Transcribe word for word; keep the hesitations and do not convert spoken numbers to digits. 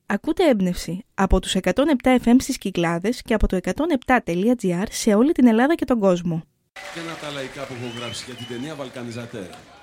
Ακούτε έμπνευση από τους εκατόν επτά εφ εμ στις Κυκλάδες και από το εκατόν επτά τελεία τζι άρ σε όλη την Ελλάδα και τον κόσμο. Και ένα από τα λαϊκά που έχω γράψει για την ταινία Βαλκανιζατέρα.